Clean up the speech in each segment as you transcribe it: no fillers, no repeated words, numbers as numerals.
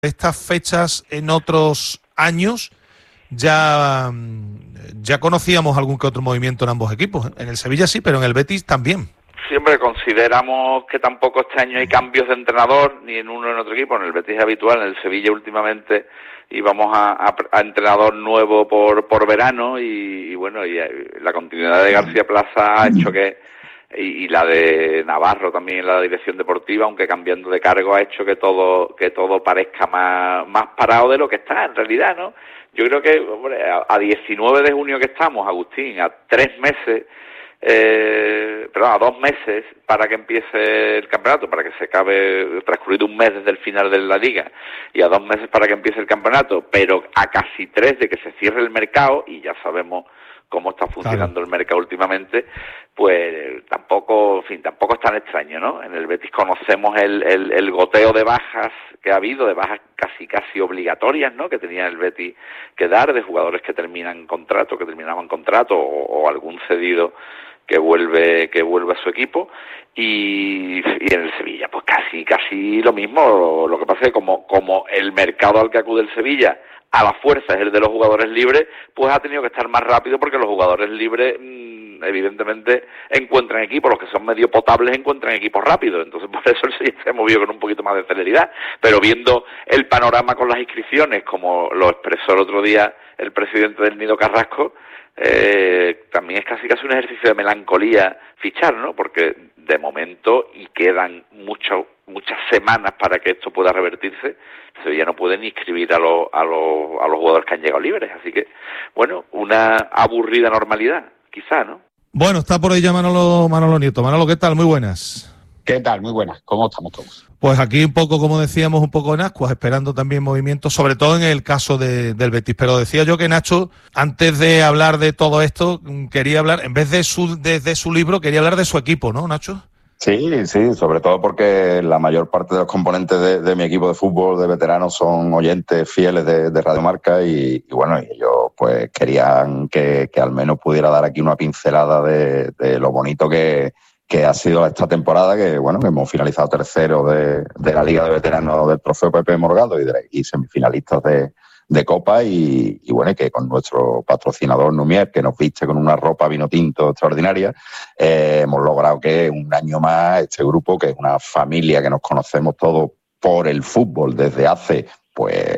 Estas fechas en otros años ya conocíamos algún que otro movimiento en ambos equipos. En el Sevilla sí, pero en el Betis también. Siempre consideramos que tampoco este año hay cambios de entrenador, ni en uno ni en otro equipo. En el Betis es habitual, en el Sevilla últimamente íbamos a entrenador nuevo por verano y bueno, y la continuidad de García Plaza ha hecho que, y la de Navarro también en la dirección deportiva, aunque cambiando de cargo, ha hecho que todo parezca más parado de lo que está en realidad, ¿no? Yo creo que, hombre, a 19 de junio que estamos, Agustín, a 3 meses, a 2 meses para que empiece el campeonato, para que se acabe, transcurrido un mes desde el final de la liga y a 2 meses para que empiece el campeonato, pero a casi 3 de que se cierre el mercado, y ya sabemos cómo está funcionando el mercado últimamente, pues tampoco es tan extraño, ¿no? En el Betis conocemos el goteo de bajas que ha habido, de bajas casi obligatorias, ¿no? Que tenía el Betis que dar, de jugadores que terminaban contrato o algún cedido que vuelve a su equipo, y en el Sevilla pues casi lo mismo. Lo que pasa es que como el mercado al que acude el Sevilla a la fuerza es el de los jugadores libres, pues ha tenido que estar más rápido, porque los jugadores libres evidentemente encuentran equipos, los que son medio potables encuentran equipos rápidos, entonces por eso el Sevilla se ha movido con un poquito más de celeridad. Pero viendo el panorama con las inscripciones, como lo expresó el otro día el presidente del Nido Carrasco, también es casi un ejercicio de melancolía fichar, ¿no? Porque de momento, y quedan muchas semanas para que esto pueda revertirse, Sevilla no puede ni inscribir a los jugadores que han llegado libres. Así que, bueno, una aburrida normalidad, quizá, ¿no? Bueno, está por ahí ya Manolo Nieto. Manolo, ¿qué tal? Muy buenas. ¿Qué tal? Muy buenas. ¿Cómo estamos todos? Pues aquí un poco, como decíamos, un poco en ascuas, esperando también movimientos, sobre todo en el caso del Betis. Pero decía yo que Nacho, antes de hablar de todo esto, quería hablar, en vez de su libro, quería hablar de su equipo, ¿no, Nacho? Sí, sobre todo porque la mayor parte de los componentes de mi equipo de fútbol de veteranos son oyentes fieles de Radio Marca y bueno, ellos pues querían que al menos pudiera dar aquí una pincelada de lo bonito que ha sido esta temporada, que bueno, que hemos finalizado tercero de la Liga de Veteranos del Trofeo Pepe Morgado y semifinalistas de Copa y bueno, y que con nuestro patrocinador Numier, que nos viste con una ropa vino tinto extraordinaria, hemos logrado que un año más este grupo, que es una familia que nos conocemos todos por el fútbol desde hace pues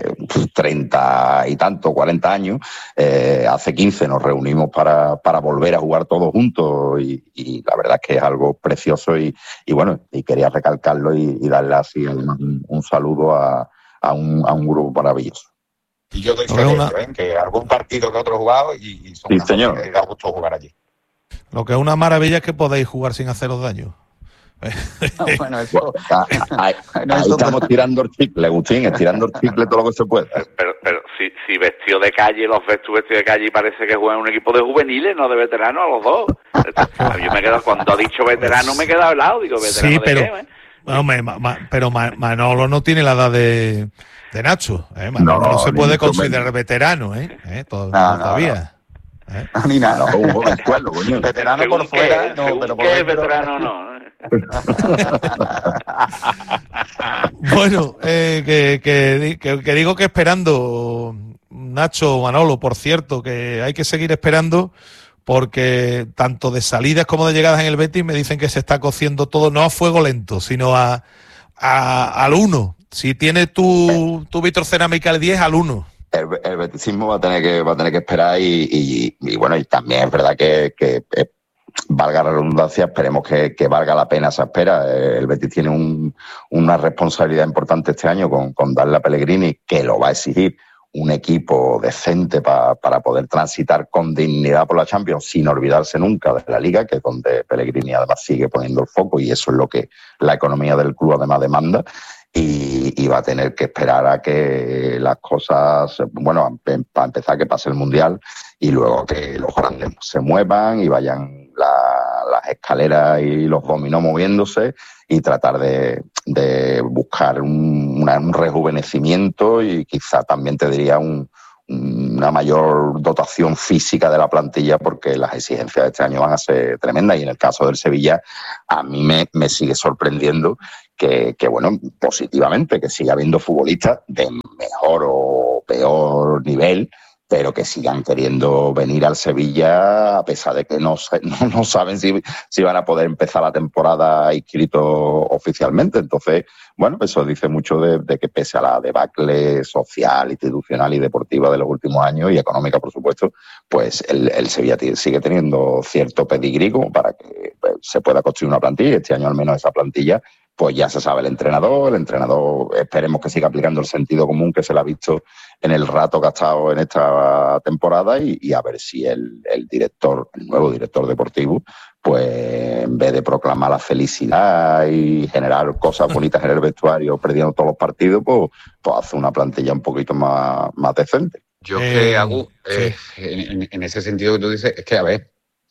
30 y tanto, 40 años, hace 15 nos reunimos para volver a jugar todos juntos y la verdad es que es algo precioso y bueno, y quería recalcarlo y darle así un saludo a un grupo maravilloso. Y yo doy fe de ello, que algún partido que otro he jugado y son sí, señor. Que da gusto jugar allí. Lo que es una maravilla es que podéis jugar sin haceros daño. Bueno, eso... ahí estamos tirando el chicle, Agustín, estirando el chicle todo lo que se puede. Pero si vestido de calle, los ves tú vestido de calle y parece que juegan un equipo de juveniles, no de veteranos, a los dos. Yo me he quedado, cuando ha dicho veterano me he quedado helado, digo, ¿veterano sí, pero, de qué? Pero Manolo no tiene la edad de Nacho, Manolo no se puede considerar veterano, todavía. Ni nada, un joven suelo, coño. Veterano por fuera, no, pero por dentro. Veterano no. Bueno, que digo que esperando, Nacho, Manolo, por cierto, que hay que seguir esperando, porque tanto de salidas como de llegadas en el Betis me dicen que se está cociendo todo, no a fuego lento, sino al 1. Si tienes tu vitrocerámica al 10, al 1. El betisismo va a tener que esperar y bueno, y también es verdad que valga la redundancia, esperemos que valga la pena esa espera. El Betis tiene una responsabilidad importante este año con darle a Pellegrini, que lo va a exigir, un equipo decente para poder transitar con dignidad por la Champions, sin olvidarse nunca de la Liga, que es donde Pellegrini además sigue poniendo el foco, y eso es lo que la economía del club además demanda. Y va a tener que esperar a que las cosas, bueno, para empezar que pase el Mundial y luego que los grandes se muevan y vayan las escaleras y los dominó moviéndose y tratar de buscar un rejuvenecimiento y quizá también te diría una mayor dotación física de la plantilla, porque las exigencias de este año van a ser tremendas. Y en el caso del Sevilla, a mí me sigue sorprendiendo bueno, positivamente, que siga habiendo futbolistas de mejor o peor nivel, pero que sigan queriendo venir al Sevilla a pesar de que no saben si van a poder empezar la temporada inscritos oficialmente. Entonces, bueno, eso dice mucho de que pese a la debacle social, institucional y deportiva de los últimos años, y económica, por supuesto, pues el Sevilla sigue teniendo cierto pedigrí como para que se pueda construir una plantilla. Este año al menos esa plantilla pues ya se sabe el entrenador esperemos que siga aplicando el sentido común que se le ha visto en el rato gastado en esta temporada y a ver si el nuevo director deportivo, pues en vez de proclamar la felicidad y generar cosas bonitas en el vestuario perdiendo todos los partidos, pues hace una plantilla un poquito más decente. Yo que hago, sí. en ese sentido que tú dices, es que, a ver,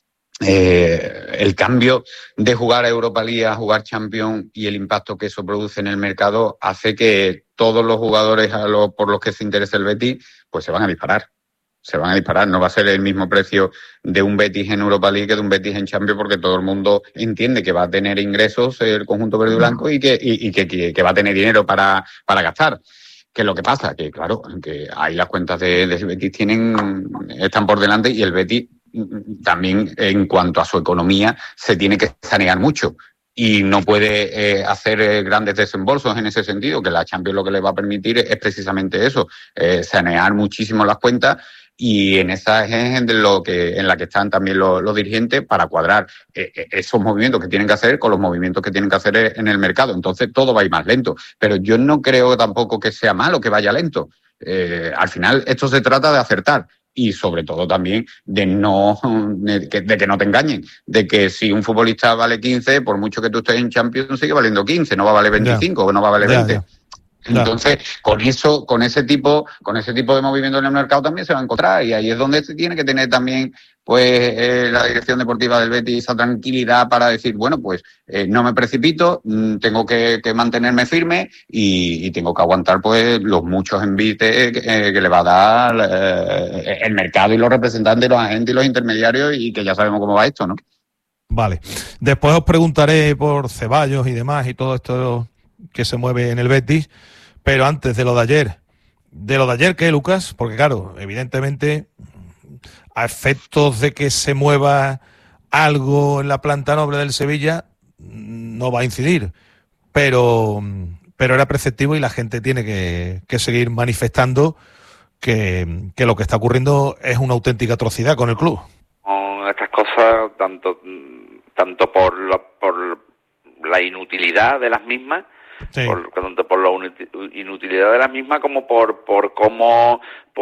el cambio de jugar a Europa League a jugar Champions y el impacto que eso produce en el mercado hace que todos los jugadores por los que se interesa el Betis, pues se van a disparar. No va a ser el mismo precio de un Betis en Europa League que de un Betis en Champions, porque todo el mundo entiende que va a tener ingresos el conjunto verde y blanco y que va a tener dinero para gastar. ¿Qué es lo que pasa? Que claro, que ahí las cuentas del Betis están por delante, y el Betis también, en cuanto a su economía, se tiene que sanear mucho y no puede hacer grandes desembolsos en ese sentido, que la Champions lo que le va a permitir es precisamente eso, sanear muchísimo las cuentas, y en esa es en la que están también los dirigentes para cuadrar esos movimientos que tienen que hacer con los movimientos que tienen que hacer en el mercado. Entonces todo va a ir más lento, pero yo no creo tampoco que sea malo que vaya lento. Al final esto se trata de acertar. Y sobre todo también de que no te engañen, de que si un futbolista vale 15, por mucho que tú estés en Champions, sigue valiendo 15, no va a valer 25, o no va a valer 20. Entonces, con ese tipo de movimiento en el mercado también se va a encontrar, y ahí es donde se tiene que tener también la dirección deportiva del Betis esa tranquilidad para decir, bueno, pues no me precipito, tengo que mantenerme firme y tengo que aguantar pues los muchos envites que le va a dar el mercado y los representantes, los agentes y los intermediarios, y que ya sabemos cómo va esto, ¿no? Vale. Después os preguntaré por Ceballos y demás y todo esto que se mueve en el Betis, pero antes de lo de ayer, ¿qué, Lucas? Porque claro, evidentemente, a efectos de que se mueva algo en la planta noble del Sevilla, no va a incidir, pero era preceptivo y la gente tiene que seguir manifestando que lo que está ocurriendo es una auténtica atrocidad con el club. Estas cosas, tanto por la inutilidad de las mismas, sí, tanto por la inutilidad de las mismas como por cómo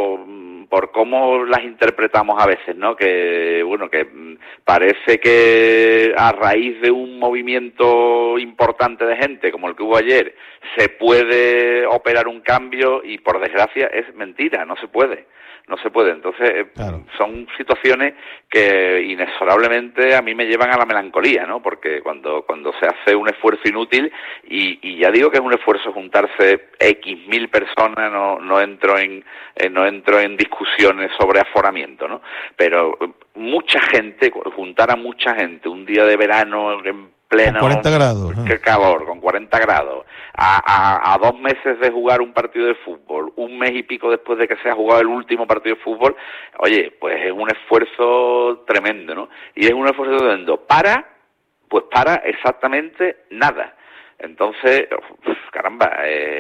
las interpretamos a veces, ¿no? Que bueno, que parece que a raíz de un movimiento importante de gente como el que hubo ayer se puede operar un cambio, y por desgracia es mentira, no se puede. Entonces, claro, son situaciones que inexorablemente a mí me llevan a la melancolía, ¿no? Porque cuando se hace un esfuerzo inútil, y ya digo que es un esfuerzo juntarse X mil personas, no entro en discusiones sobre aforamiento, ¿no? Pero mucha gente, juntar a mucha gente un día de verano en pleno, con 40 grados, qué calor, con 40 grados, a 2 meses de jugar un partido de fútbol, un mes y pico después de que se ha jugado el último partido de fútbol, oye, pues es un esfuerzo tremendo, ¿no? Y es un esfuerzo tremendo para exactamente nada. Entonces, caramba,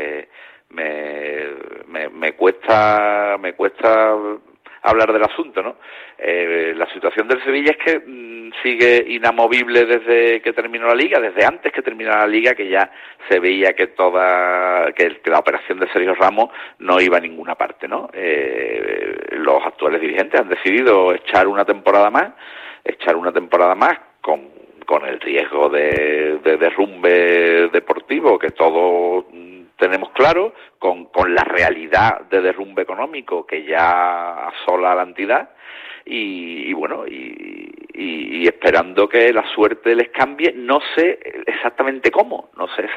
me cuesta hablar del asunto, ¿no? La situación del Sevilla es que sigue inamovible desde que terminó la Liga, desde antes que terminara la Liga, que ya se veía que la operación de Sergio Ramos no iba a ninguna parte, ¿no? Los actuales dirigentes han decidido echar una temporada más con el riesgo de derrumbe deportivo que todos tenemos claro, con la realidad de derrumbe económico que ya asola a la entidad, y bueno, y esperando que la suerte les cambie, no sé exactamente cómo.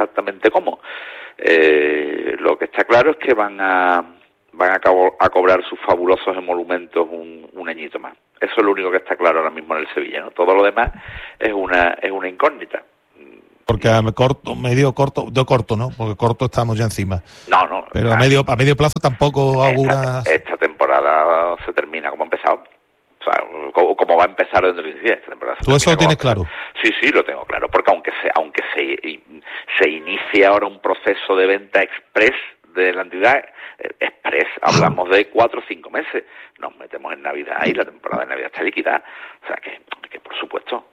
Lo que está claro es que van a cobrar sus fabulosos emolumentos un añito más. Eso es lo único que está claro ahora mismo en el Sevilla, ¿no? Todo lo demás es una incógnita. Porque a corto, ¿no? Porque corto estamos ya encima. No. Pero a medio plazo tampoco augura... Esta temporada se termina como ha empezado. O sea, como va a empezar dentro de 10 temporadas. ¿Tú eso lo tienes claro? Sí, lo tengo claro. Porque aunque se inicie ahora un proceso de venta express de la entidad, express, hablamos de 4 o 5 meses. Nos metemos en Navidad y la temporada de Navidad está liquidada. O sea que por supuesto.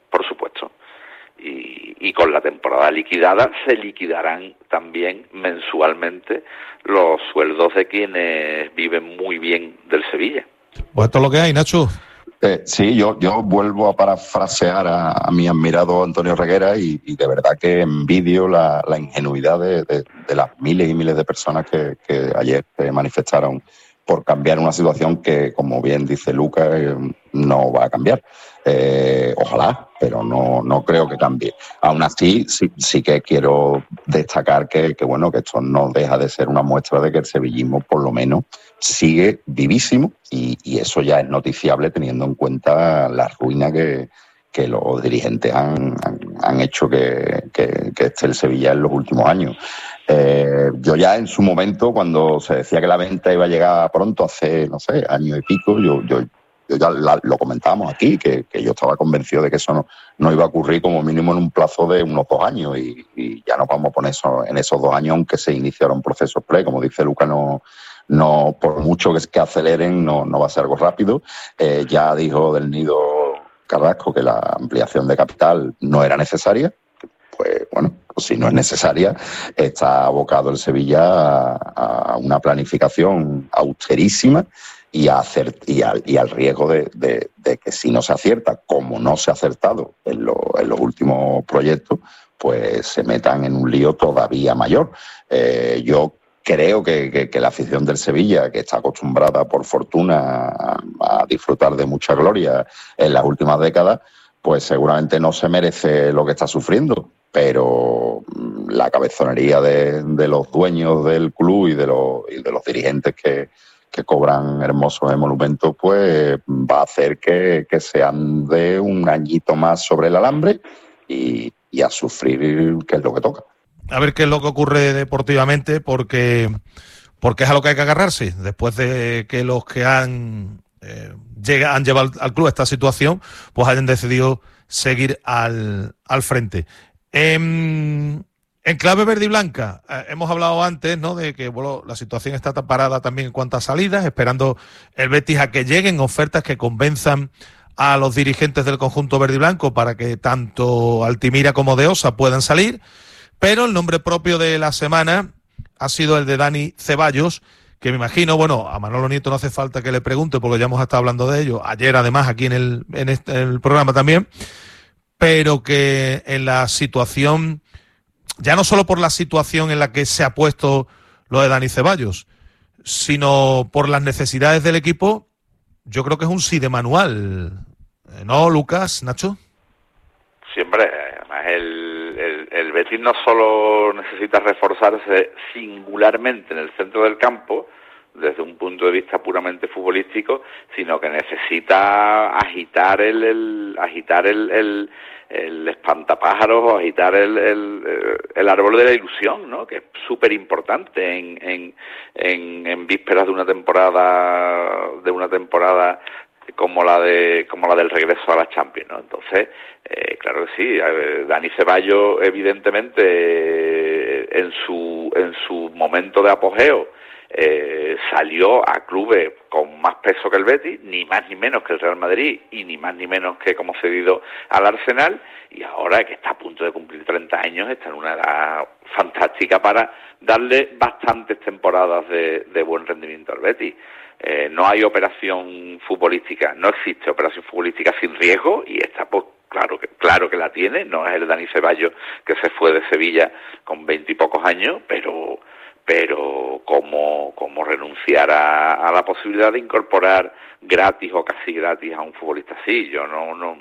Y con la temporada liquidada se liquidarán también mensualmente los sueldos de quienes viven muy bien del Sevilla. Pues esto es lo que hay, Nacho. Sí, yo vuelvo a parafrasear a mi admirado Antonio Reguera y de verdad que envidio la ingenuidad de las miles y miles de personas que ayer se manifestaron por cambiar una situación que, como bien dice Lucas, no va a cambiar. Ojalá, pero no creo que cambie. Aún así, sí que quiero destacar que esto no deja de ser una muestra de que el sevillismo, por lo menos, sigue vivísimo y eso ya es noticiable teniendo en cuenta la ruina que los dirigentes han hecho que esté el Sevilla en los últimos años. Yo ya en su momento, cuando se decía que la venta iba a llegar pronto, hace, no sé, año y pico, yo ya lo comentábamos aquí, que yo estaba convencido de que eso no iba a ocurrir como mínimo en un plazo de unos 2 años y ya nos vamos a poner eso, en esos 2 años, aunque se iniciara un proceso pre, como dice Luca, no por mucho que aceleren, no va a ser algo rápido. Ya dijo del Nido Carrasco que la ampliación de capital no era necesaria. Pues bueno, si no es necesaria, está abocado el Sevilla a una planificación austerísima y al riesgo de que si no se acierta, como no se ha acertado en los últimos proyectos, pues se metan en un lío todavía mayor. Yo creo que la afición del Sevilla, que está acostumbrada por fortuna a disfrutar de mucha gloria en las últimas décadas, pues seguramente no se merece lo que está sufriendo, pero la cabezonería de los dueños del club y de los dirigentes que cobran hermosos emolumentos, pues va a hacer que se ande un añito más sobre el alambre y a sufrir, que es lo que toca. A ver qué es lo que ocurre deportivamente, porque es a lo que hay que agarrarse, después de que los que han llevado al club a esta situación, pues hayan decidido seguir al frente. En clave verde y blanca, hemos hablado antes, ¿no?, de que la situación está parada también en cuanto a salidas, esperando el Betis a que lleguen ofertas que convenzan a los dirigentes del conjunto verde y blanco para que tanto Altimira como de Osa puedan salir, pero el nombre propio de la semana ha sido el de Dani Ceballos, que me imagino, a Manolo Nieto no hace falta que le pregunte porque ya hemos estado hablando de ello, ayer además aquí en el programa también, pero que en la situación, ya no solo por la situación en la que se ha puesto lo de Dani Ceballos, sino por las necesidades del equipo, yo creo que es un sí de manual, ¿no, Lucas, Nacho? Siempre, además el Betis no solo necesita reforzarse singularmente en el centro del campo, desde un punto de vista puramente futbolístico, sino que necesita agitar el espantapájaros o agitar el árbol de la ilusión, ¿no?, que es súper importante en vísperas de una temporada como la del regreso a la Champions, ¿no? Entonces, claro que sí, Dani Ceballos evidentemente en su momento de apogeo salió a clubes con más peso que el Betis, ni más ni menos que el Real Madrid y ni más ni menos que como cedido al Arsenal, y ahora que está a punto de cumplir 30 años está en una edad fantástica para darle bastantes temporadas de buen rendimiento al Betis. No hay operación futbolística, no existe operación futbolística sin riesgo, y esta pues claro que la tiene. No es el Dani Ceballos que se fue de Sevilla con 20 y pocos años, pero como renunciar a la posibilidad de incorporar gratis o casi gratis a un futbolista así, yo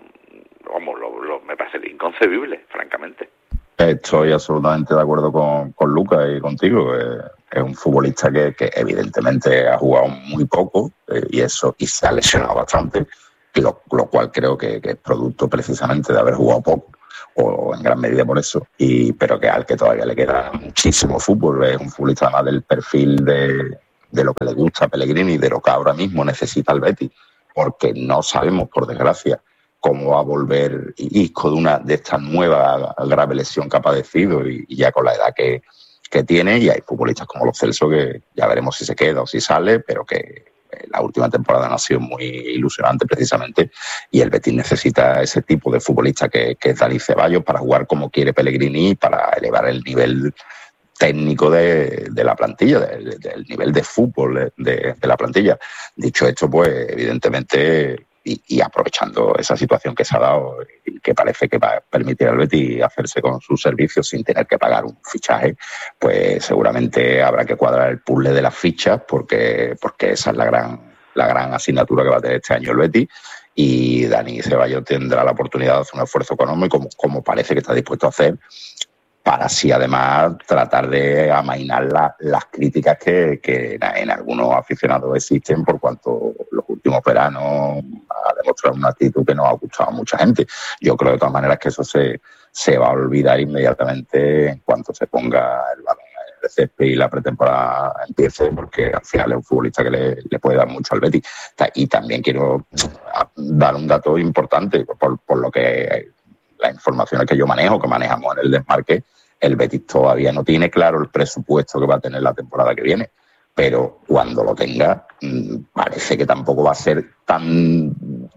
me parece inconcebible, francamente. Estoy absolutamente de acuerdo con Lucas y contigo. Es un futbolista que evidentemente ha jugado muy poco y se ha lesionado bastante, lo cual creo que es producto precisamente de haber jugado poco o en gran medida por eso, pero que al que todavía le queda muchísimo fútbol. Es un futbolista además del perfil de lo que le gusta a Pellegrini y de lo que ahora mismo necesita el Betis, porque no sabemos, por desgracia, cómo va a volver Isco de esta nueva grave lesión que ha padecido y ya con la edad que tiene, y hay futbolistas como Lo Celso que ya veremos si se queda o si sale, pero que la última temporada no ha sido muy ilusionante precisamente, y el Betis necesita ese tipo de futbolista que es Dani Ceballos para jugar como quiere Pellegrini, para elevar el nivel técnico de la plantilla, del nivel de fútbol de la plantilla. Dicho esto, pues evidentemente, y aprovechando esa situación que se ha dado y que parece que va a permitir al Betis hacerse con sus servicios sin tener que pagar un fichaje, pues seguramente habrá que cuadrar el puzzle de las fichas porque esa es la gran asignatura que va a tener este año el Betis, y Dani Ceballos tendrá la oportunidad de hacer un esfuerzo económico como parece que está dispuesto a hacer, para así además tratar de amainar las críticas que en algunos aficionados existen, por cuanto los últimos veranos ha demostrado una actitud que no ha gustado a mucha gente. Yo creo de todas maneras que eso se va a olvidar inmediatamente en cuanto se ponga el balón en el césped y la pretemporada empiece, porque al final es un futbolista que le puede dar mucho al Betis. Y también quiero dar un dato importante, por lo que las informaciones que yo manejo, que manejamos en el Desmarque, el Betis todavía no tiene claro el presupuesto que va a tener la temporada que viene, pero cuando lo tenga, parece que tampoco va a ser tan...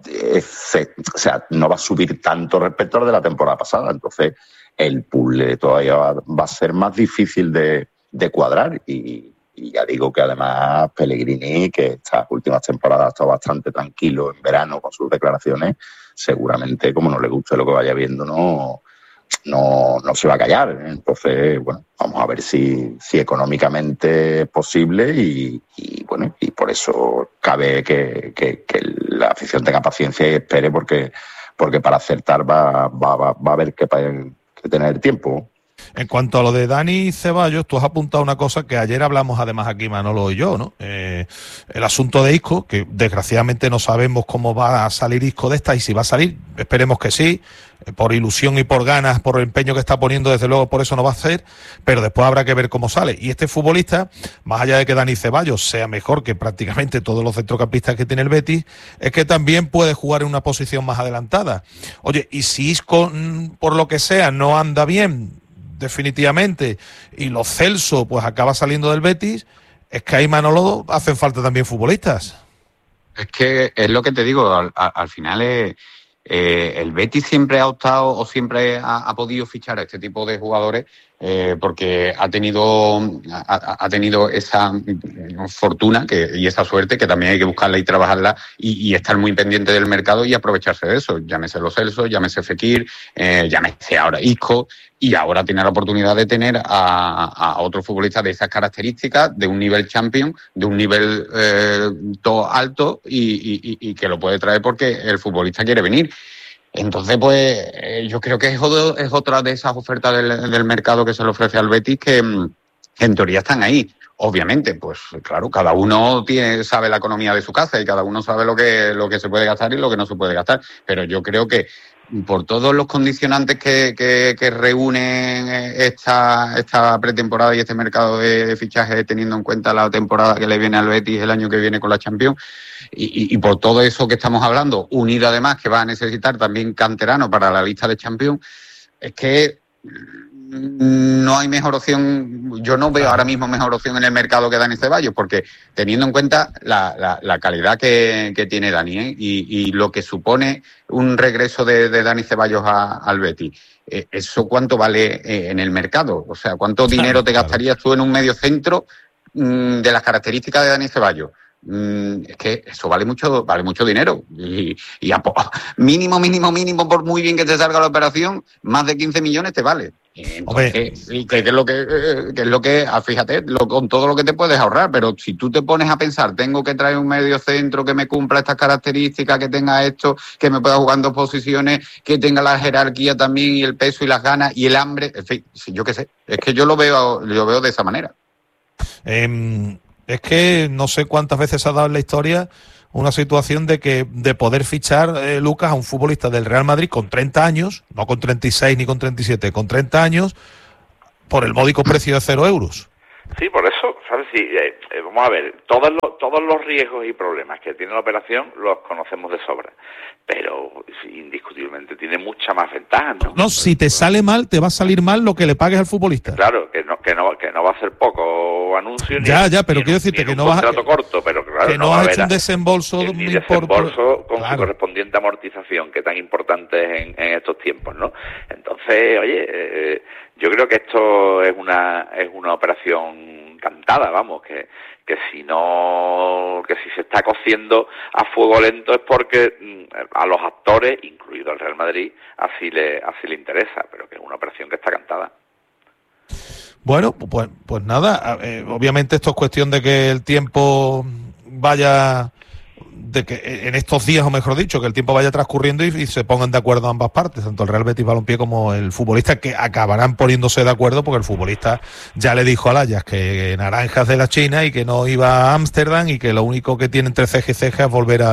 o sea, no va a subir tanto respecto al de la temporada pasada. Entonces, el puzzle todavía va a ser más difícil de cuadrar, y ya digo que además Pellegrini, que estas últimas temporadas ha estado bastante tranquilo en verano con sus declaraciones, seguramente, como no le guste lo que vaya viendo, no se va a callar. Entonces, bueno, vamos a ver si económicamente es posible, y bueno, y por eso cabe que la afición tenga paciencia y espere, porque para acertar va a haber que tener tiempo. En cuanto a lo de Dani Ceballos, tú has apuntado una cosa que ayer hablamos además aquí Manolo y yo, ¿no? El asunto de Isco, que desgraciadamente no sabemos cómo va a salir Isco de esta, y si va a salir, esperemos que sí, por ilusión y por ganas, por el empeño que está poniendo, desde luego por eso no va a hacer, pero después habrá que ver cómo sale. Y este futbolista, más allá de que Dani Ceballos sea mejor que prácticamente todos los centrocampistas que tiene el Betis, es que también puede jugar en una posición más adelantada. Oye, y si Isco, por lo que sea, no anda bien definitivamente, y Lo Celso pues acaba saliendo del Betis, es que ahí, Manolo, hacen falta también futbolistas. Es que es lo que te digo, al final el Betis siempre ha optado o siempre ha podido fichar a este tipo de jugadores porque ha tenido esa fortuna y esa suerte que también hay que buscarla y trabajarla y estar muy pendiente del mercado y aprovecharse de eso. Llámese Lo Celso, llámese Fekir, llámese ahora Isco, y ahora tiene la oportunidad de tener a otro futbolista de esas características, de un nivel champion, de un nivel todo alto y que lo puede traer porque el futbolista quiere venir. Entonces, pues yo creo que es otra de esas ofertas del mercado que se le ofrece al Betis que en teoría están ahí. Obviamente, pues claro, cada uno sabe la economía de su casa y cada uno sabe lo que se puede gastar y lo que no se puede gastar. Pero yo creo que por todos los condicionantes que reúnen esta pretemporada y este mercado de fichaje, teniendo en cuenta la temporada que le viene al Betis el año que viene con la Champions, y por todo eso que estamos hablando, unido además que va a necesitar también canterano para la lista de Champions, es que no hay mejor opción. Yo no veo ahora mismo mejor opción en el mercado que Dani Ceballos, porque teniendo en cuenta la calidad que tiene Dani, y lo que supone un regreso de Dani Ceballos al Betis, ¿eso cuánto vale en el mercado? O sea, ¿cuánto dinero te gastarías tú en un medio centro de las características de Dani Ceballos? Es que eso vale mucho dinero, y mínimo, por muy bien que te salga la operación, más de 15 millones te vale. Entonces, ¿qué es lo que fíjate, con todo lo que te puedes ahorrar? Pero si tú te pones a pensar, tengo que traer un medio centro que me cumpla estas características, que tenga esto, que me pueda jugar en dos posiciones, que tenga la jerarquía también, y el peso y las ganas y el hambre, en fin, yo qué sé, es que yo lo veo de esa manera. Es que no sé cuántas veces se ha dado en la historia una situación de poder fichar, Lucas, a un futbolista del Real Madrid con 30 años, no con 36 ni con 37, con 30 años, por el módico precio de 0 euros. Sí, por eso, ¿sabes? Sí, vamos a ver, todos los riesgos y problemas que tiene la operación los conocemos de sobra, pero sí, indiscutiblemente tiene mucha más ventaja, ¿no? No, si te sale mal, te va a salir mal lo que le pagues al futbolista. Claro, que no va a ser poco anuncio. Ya, pero quiero decirte que no vas a... contrato corto, pero claro, que no vas a echar un desembolso... Ni desembolso con su correspondiente amortización, que tan importante es en estos tiempos, ¿no? Entonces, oye, yo creo que esto es una operación cantada, vamos, que si se está cociendo a fuego lento es porque a los actores, incluido el Real Madrid, así le interesa, pero que es una operación que está cantada. Bueno, pues nada, obviamente esto es cuestión de que el tiempo vaya, de que en estos días, o mejor dicho, que el tiempo vaya transcurriendo y se pongan de acuerdo ambas partes, tanto el Real Betis Balompié como el futbolista, que acabarán poniéndose de acuerdo porque el futbolista ya le dijo al Ajax que naranjas de la China y que no iba a Ámsterdam y que lo único que tiene entre ceja y ceja es volver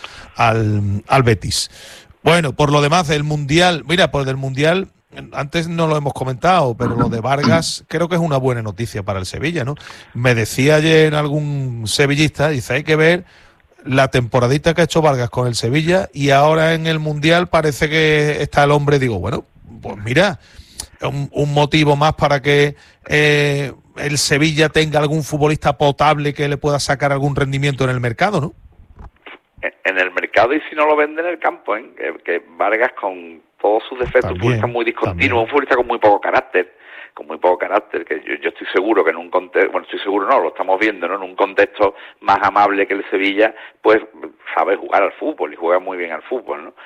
al Betis. Bueno, por lo demás, el Mundial, mira, pues del Mundial... Antes no lo hemos comentado, pero lo de Vargas creo que es una buena noticia para el Sevilla, ¿no? Me decía ayer algún sevillista, dice, hay que ver la temporadita que ha hecho Vargas con el Sevilla y ahora en el Mundial parece que está el hombre. Digo, bueno, pues mira, un motivo más para que el Sevilla tenga algún futbolista potable que le pueda sacar algún rendimiento en el mercado, ¿no? En el mercado, y si no lo vende en el campo, ¿eh? Que Vargas, con todos sus defectos, un futbolista muy discontinuo, un futbolista con muy poco carácter, que yo estoy seguro que en un contexto, bueno, estoy seguro no, lo estamos viendo, ¿no? En un contexto más amable que el Sevilla, pues sabe jugar al fútbol y juega muy bien al fútbol, ¿no?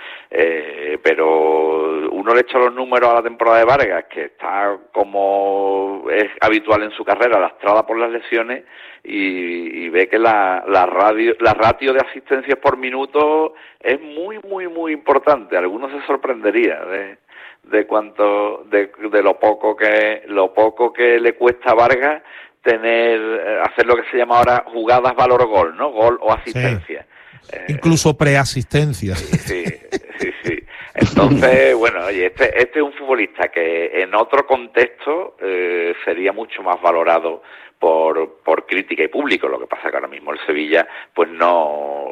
Pero uno le echa los números a la temporada de Vargas, que está, como es habitual en su carrera, lastrada por las lesiones, y ve que la ratio de asistencias por minuto es muy, muy, muy importante. Algunos se sorprendería de cuánto, de lo poco que le cuesta a Vargas hacer lo que se llama ahora jugadas valor gol, ¿no? Gol o asistencia. Sí. Incluso preasistencia. Sí. Entonces, bueno, oye, este es un futbolista que en otro contexto sería mucho más valorado por crítica y público. Lo que pasa que ahora mismo el Sevilla, pues no,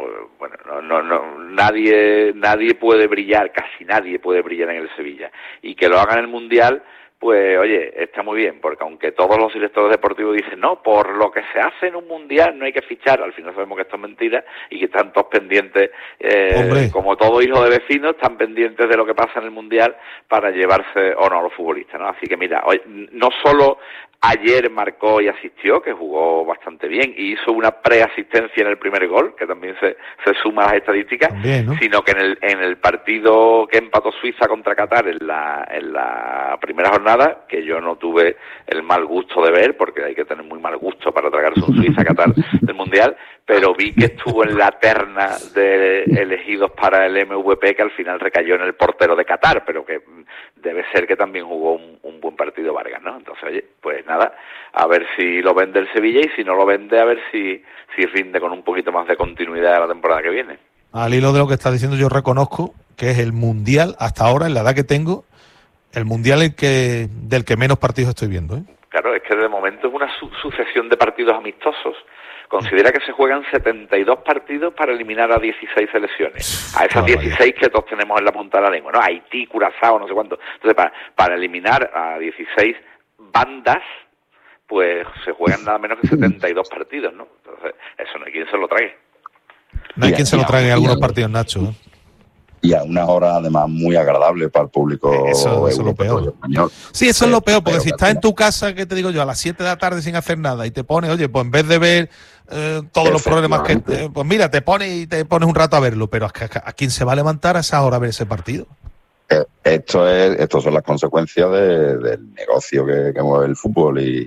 nadie puede brillar, casi nadie puede brillar en el Sevilla, y que lo haga en el Mundial, pues oye, está muy bien, porque aunque todos los directores deportivos dicen, no, por lo que se hace en un Mundial no hay que fichar, al final sabemos que esto es mentira y que están todos pendientes, como todo hijo de vecino, están pendientes de lo que pasa en el Mundial para llevarse o no a los futbolistas, ¿no? Así que mira, hoy, no solo ayer marcó y asistió, que jugó bastante bien, y hizo una preasistencia en el primer gol, que también se suma a las estadísticas, también, ¿no? Sino que en el partido que empató Suiza contra Qatar en la primera jornada, que yo no tuve el mal gusto de ver, porque hay que tener muy mal gusto para tragarse un Suiza-Qatar del Mundial, pero vi que estuvo en la terna de elegidos para el MVP, que al final recayó en el portero de Qatar, pero que debe ser que también jugó un buen partido Vargas, ¿no? Entonces, oye, pues nada, a ver si lo vende el Sevilla, y si no lo vende, a ver si rinde con un poquito más de continuidad la temporada que viene. Al hilo de lo que estás diciendo, yo reconozco que es el Mundial, hasta ahora, en la edad que tengo, el Mundial del que menos partidos estoy viendo, ¿eh? Claro, es que de momento es una sucesión de partidos amistosos. Considera que se juegan 72 partidos para eliminar a 16 selecciones. A esas 16 que todos tenemos en la punta de la lengua, ¿no? Haití, Curazao, no sé cuánto. Entonces, para eliminar a 16 bandas, pues se juegan nada menos que 72 partidos, ¿no? Entonces, eso no hay quien se lo trague. No hay quien se lo trague en algunos partidos, Nacho, ¿eh? Y a una hora, además, muy agradable para el público. Eso es lo peor. Español. Sí, eso es lo peor, porque si estás en tu casa, ¿qué te digo yo? A las 7 de la tarde sin hacer nada y te pones, oye, pues en vez de ver todos los problemas que... pues mira, te pones un rato a verlo, pero ¿a quién se va a levantar a esa hora a ver ese partido? Esto son las consecuencias del negocio que mueve el fútbol, y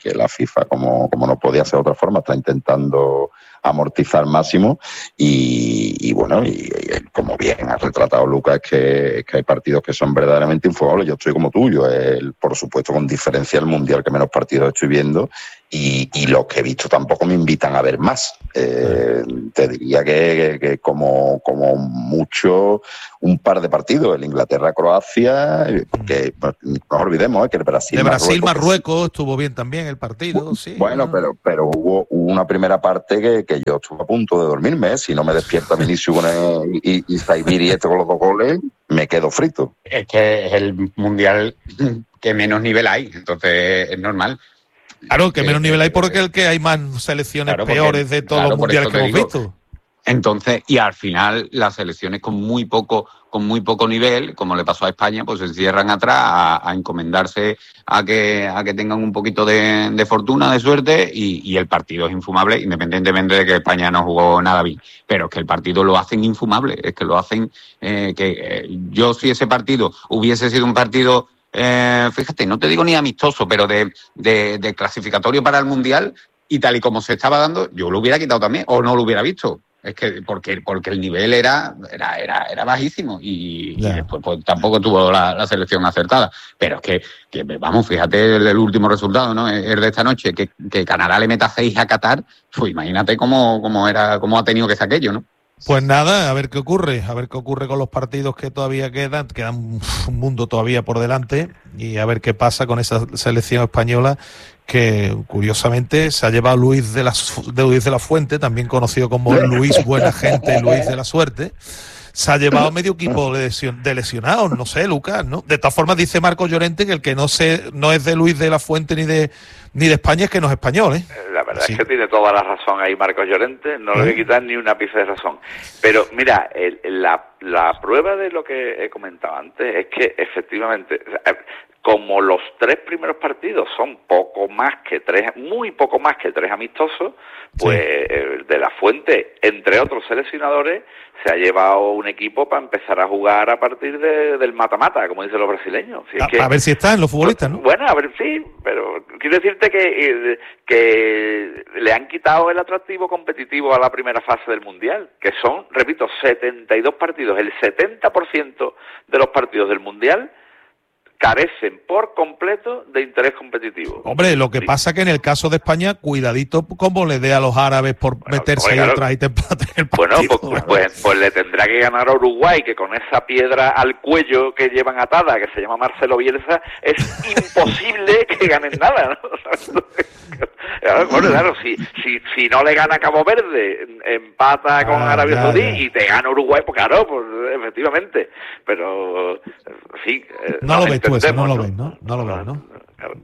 que la FIFA, como no podía ser de otra forma, está intentando amortizar al máximo y bueno, y como bien ha retratado Lucas, que hay partidos que son verdaderamente infugables. Yo estoy como tú, por supuesto con diferencia el Mundial que menos partidos estoy viendo y los que he visto tampoco me invitan a ver más. Te diría que como mucho un par de partidos, el Inglaterra-Croacia, que no nos olvidemos que el Brasil-Marruecos estuvo bien también el partido, sí. Bueno, pero hubo una primera parte que yo estuve a punto de dormirme, si no me despierta Vinicius y Zaibiri con los 2 goles, me quedo frito. Es que es el Mundial que menos nivel hay, entonces es normal. Claro, que menos nivel hay porque el que hay más selecciones peores de todos los mundiales que hemos visto. Entonces, y al final las selecciones con muy poco nivel, como le pasó a España, pues se cierran atrás a encomendarse a que tengan un poquito de fortuna, de suerte, y el partido es infumable, independientemente de que España no jugó nada bien. Pero es que el partido lo hacen infumable, es que lo hacen yo si ese partido hubiese sido un partido, fíjate, no te digo ni amistoso, pero de clasificatorio para el Mundial, y tal y como se estaba dando, yo lo hubiera quitado también, o no lo hubiera visto. Es que porque el nivel era bajísimo y después pues, tampoco tuvo la selección acertada. Pero es que vamos, fíjate el último resultado, ¿no? El de esta noche, que Canadá le meta 6 a Qatar, pues imagínate cómo ha tenido que ser aquello, ¿no? Pues nada, a ver qué ocurre con los partidos que todavía quedan un mundo todavía por delante, y a ver qué pasa con esa selección española que curiosamente se ha llevado Luis de la Fuente, también conocido como Luis Buena Gente, Luis de la Suerte. Se ha llevado medio equipo de lesionados, no sé, Lucas, ¿no? De todas formas dice Marco Llorente que el que no es de Luis de la Fuente ni de España es que no es español, ¿eh? La verdad es que tiene toda la razón ahí Marcos Llorente, no le voy a quitar ni una pieza de razón. Pero mira, la prueba de lo que he comentado antes es que efectivamente, como los 3 primeros partidos son muy poco más que 3 amistosos, pues de la Fuente, entre otros seleccionadores, se ha llevado un equipo para empezar a jugar a partir del mata-mata, como dicen los brasileños. A ver si están los futbolistas, ¿no? Bueno, a ver, sí, pero quiero decirte que le han quitado el atractivo competitivo a la primera fase del Mundial, que son, repito, 72 partidos. El 70% de los partidos del Mundial carecen por completo de interés competitivo. Hombre, lo que pasa que en el caso de España, cuidadito como le dé a los árabes por meterse ahí atrás y te empaten el partido. Bueno, pues le tendrá que ganar a Uruguay, que con esa piedra al cuello que llevan atada, que se llama Marcelo Bielsa, es imposible que ganen nada, ¿no? Claro, si no le gana Cabo Verde, empata con Arabia Saudí y te gana Uruguay, pues claro, pues efectivamente. Pero, sí. No lo ves tú eso, no lo ves, ¿no? No lo ves, ¿no?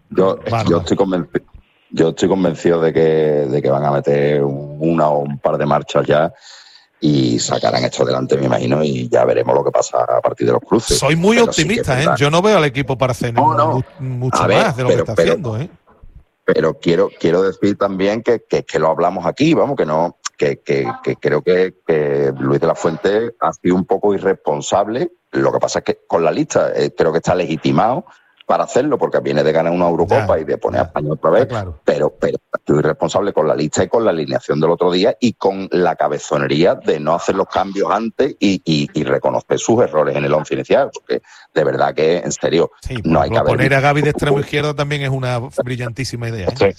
Yo estoy convencido de que van a meter una o un par de marchas ya y sacarán esto adelante, me imagino, y ya veremos lo que pasa a partir de los cruces. Soy muy optimista, sí, ¿eh? Yo no veo al equipo para hacer mucho más de lo que está haciendo, ¿eh? Pero quiero decir también que lo hablamos aquí, vamos, que creo que Luis de la Fuente ha sido un poco irresponsable. Lo que pasa es que con la lista creo que está legitimado para hacerlo, porque viene de ganar una Eurocopa y de poner a España otra vez, claro. pero estoy irresponsable con la lista y con la alineación del otro día y con la cabezonería de no hacer los cambios antes y reconocer sus errores en el 11 inicial, porque de verdad que, en serio, no hay que haber... Poner a Gavi de extremo izquierdo también es una brillantísima idea, ¿eh?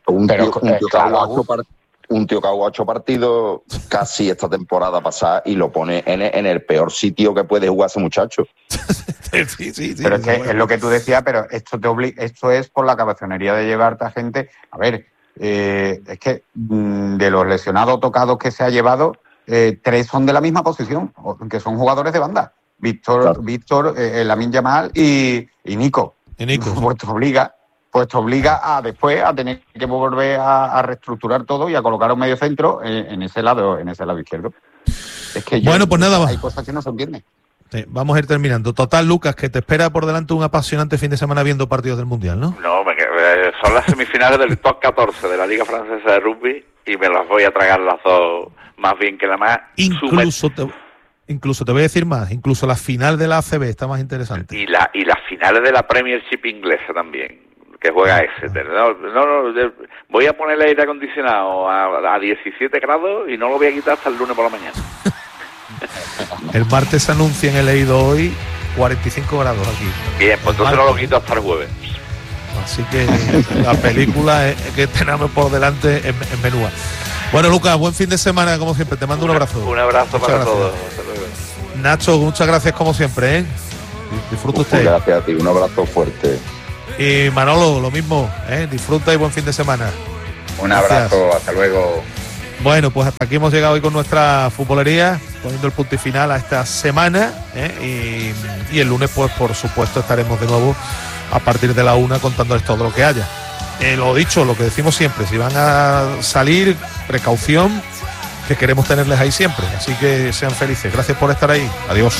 Un tío que ha jugado 8 partidos casi esta temporada pasada y lo pone en el peor sitio que puede jugar ese muchacho. Sí, pero es que es lo que tú decías, pero esto es por la cabezonería de llevarte a gente. A ver, es que de los lesionados tocados que se ha llevado, 3 son de la misma posición, que son jugadores de banda. Víctor, Lamine Yamal y Nico. Pues te obliga a después a tener que volver a reestructurar todo y a colocar un medio centro en ese lado izquierdo. Es que pues nada más. Hay cosas que no se entienden. Sí, vamos a ir terminando. Total, Lucas, que te espera por delante un apasionante fin de semana viendo partidos del Mundial, ¿no? No, son las semifinales del top 14 de la Liga Francesa de Rugby y me las voy a tragar las dos más bien que la más. Incluso te voy a decir más, incluso la final de la ACB está más interesante. Y las finales de la Premiership inglesa también. que juega Exeter. No, voy a poner el aire acondicionado a 17 grados y no lo voy a quitar hasta el lunes por la mañana. El martes se anuncia en el Eido hoy 45 grados aquí. Bien, pues entonces no lo quito hasta el jueves. Así que la película que tenemos por delante es menúa. Bueno, Lucas, buen fin de semana como siempre. Te mando un abrazo. Un abrazo muchas para gracias. todos. Hasta luego. Nacho, muchas gracias como siempre, ¿eh? Disfruta usted. Gracias a ti, un abrazo fuerte. Y Manolo, lo mismo, ¿eh? Disfruta y buen fin de semana. Un abrazo, hasta luego. Bueno, pues hasta aquí hemos llegado hoy con nuestra futbolería, poniendo el punto y final a esta semana, ¿eh? Y el lunes, pues por supuesto, estaremos de nuevo a partir de la 1 contándoles todo lo que haya. Lo dicho, lo que decimos siempre, si van a salir, precaución, que queremos tenerles ahí siempre. Así que sean felices. Gracias por estar ahí. Adiós.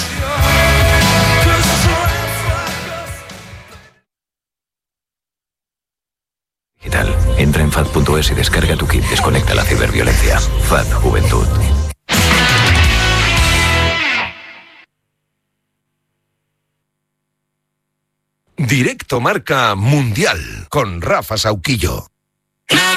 Digital. Entra en FAD.es y descarga tu kit. Desconecta la ciberviolencia. FAD Juventud. Directo Marca Mundial con Rafa Sauquillo.